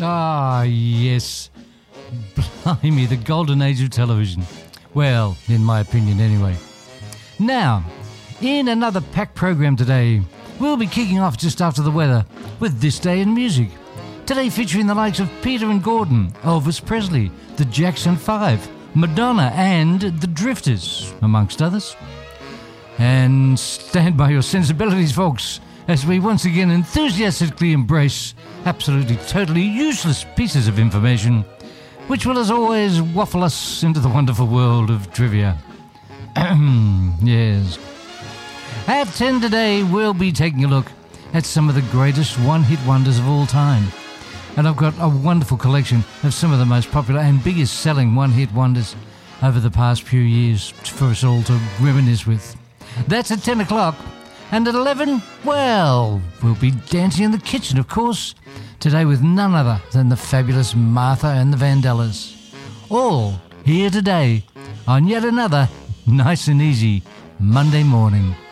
Ah, yes. Blimey, the golden age of television. Well, in my opinion anyway. Now, in another packed program today, we'll be kicking off just after the weather with This Day in Music. Today featuring the likes of Peter and Gordon, Elvis Presley, the Jackson 5, Madonna and the Drifters, amongst others. And stand by your sensibilities, folks, as we once again enthusiastically embrace absolutely totally useless pieces of information, which will as always waffle us into the wonderful world of trivia. Yes. At 10 today, we'll be taking a look at some of the greatest one-hit wonders of all time. And I've got a wonderful collection of some of the most popular and biggest selling one-hit wonders over the past few years for us all to reminisce with. That's at 10 o'clock. And at 11, well, we'll be dancing in the kitchen, of course, today with none other than the fabulous Martha and the Vandellas. All here today on yet another nice and easy Monday morning.